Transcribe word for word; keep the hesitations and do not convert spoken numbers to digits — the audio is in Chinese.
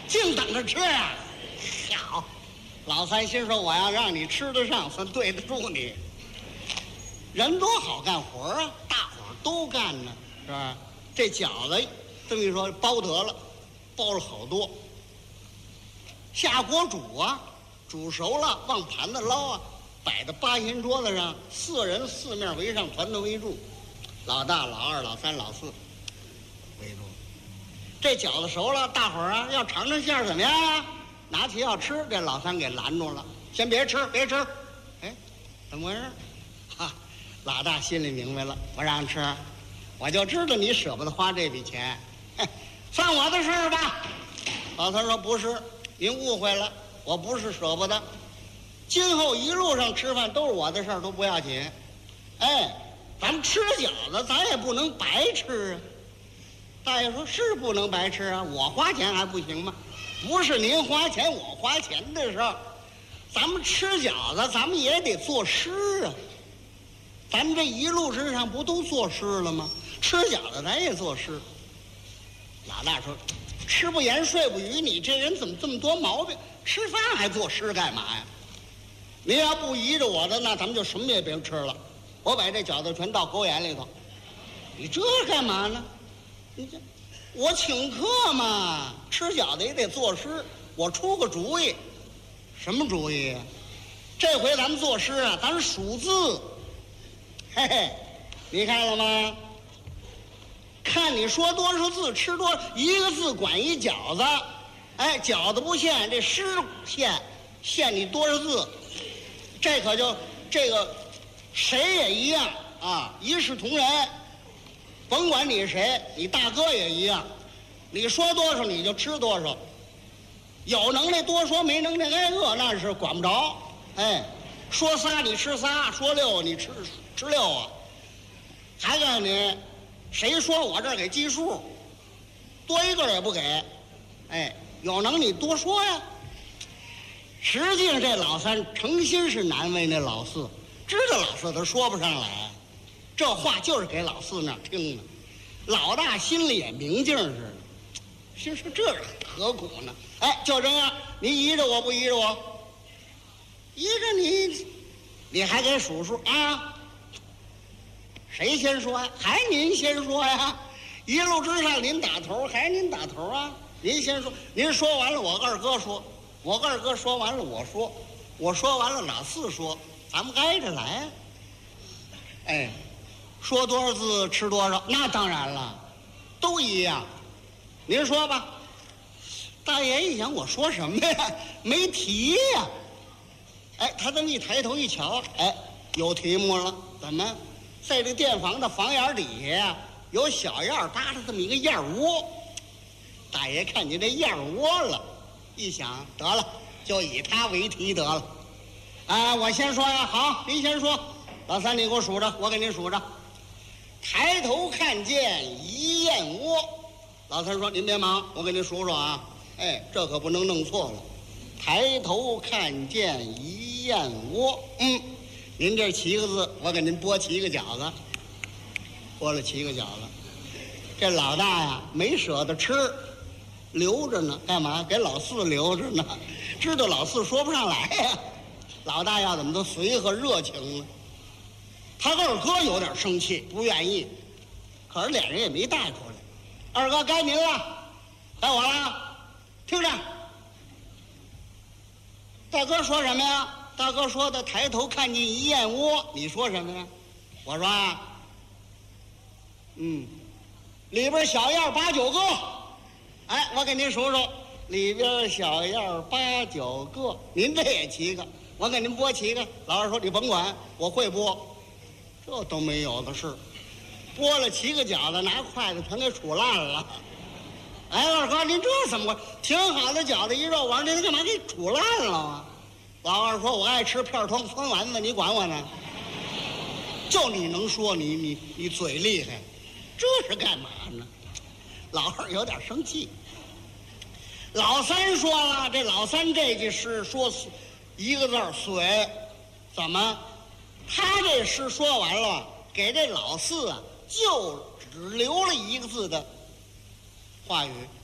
净等着吃啊！好，老三心说我要让你吃得上，算对得住你。人多好干活啊，大伙儿都干呢，是吧？这饺子这么一说包得了，包了好多。下锅煮啊，煮熟了往盘子捞啊，摆在八仙桌子上，四人四面围上，团团围住，老大、老二、老三、老四围住。这饺子熟了，大伙儿啊要尝尝馅儿怎么样啊？拿起要吃，这老三给拦住了，先别吃，别吃。哎，怎么回事？哈，老大心里明白了，我让吃，我就知道你舍不得花这笔钱，嘿，算我的事儿吧。老三说不是，您误会了，我不是舍不得，今后一路上吃饭都是我的事儿，都不要紧。哎，咱们吃饺子，咱也不能白吃啊。大爷说是不能白吃啊，我花钱还不行吗？不是您花钱我花钱的事儿，咱们吃饺子咱们也得作诗啊。咱们这一路之上不都作诗了吗？吃饺子咱也作诗。老大说吃不言睡不语，你这人怎么这么多毛病？吃饭还作诗干嘛呀？您要不依着我的，那咱们就什么也别吃了，我把这饺子全倒狗眼里头。你这干嘛呢？你这我请客嘛，吃饺子也得作诗，我出个主意。什么主意啊？这回咱们作诗啊，咱数字。嘿嘿，你看了吗？看你说多少字，吃多少，一个字管一饺子。哎，饺子不限，这诗限，限你多少字。这可就这个，谁也一样啊，一视同仁。甭管你是谁，你大哥也一样，你说多少你就吃多少。有能耐多说，没能耐挨饿，那是管不着。哎，说仨你吃仨，说六你吃吃六啊。还告诉你，谁说我这儿给计数，多一个也不给。哎，有能你多说呀。实际上这老三诚心是难为那老四，知道老四他说不上来，这话就是给老四那儿听的。老大心里也明镜似的，心说这何苦呢？哎，就这样，你依着我不依着我？依着你，你还给数数啊？谁先说呀？还您先说呀？一路之上您打头，还您打头啊？您先说，您说完了我二哥说，我二哥说完了我说，我说完了老四说，咱们挨着来啊。哎，说多少字吃多少，那当然了，都一样。您说吧。大爷一想，我说什么呀？没题呀。哎，他这么一抬头一瞧，哎，有题目了。怎么，在这店房的房檐底下呀，有小燕搭着这么一个燕窝。大爷看见这燕窝了，一想，得了，就以它为题得了。啊，我先说呀，好，您先说。老三，你给我数着，我给您数着。抬头看见一燕窝。老三说：“您别忙，我给您数数啊。哎，这可不能弄错了。抬头看见一燕窝，嗯，您这七个字，我给您剥七个饺子，剥了七个饺子。这老大呀，没舍得吃，留着呢，干嘛？给老四留着呢，知道老四说不上来呀。老大要怎么都随和热情呢？他二哥有点生气，不愿意，可是俩人也没带出来。二哥，该您了，该我了。听着，大哥说什么呀？大哥说的抬头看见一燕窝，你说什么呀？我说啊，嗯，里边小燕八九个。哎，我给您数数，里边小燕八九个，您这也七个，我给您剥七个。老二说你甭管，我会剥，这都没有的事。剥了七个饺子，拿筷子全给杵烂了。哎，二哥，您这怎么回事？挺好的饺子一肉丸，您干嘛给杵烂了啊？老二说：“我爱吃片汤酸丸子，你管我呢？就你能说，你你你嘴厉害，这是干嘛呢？”老二有点生气。老三说了，这老三这句诗说一个字儿水，怎么？他这诗说完了，给这老四啊，就只留了一个字的话语，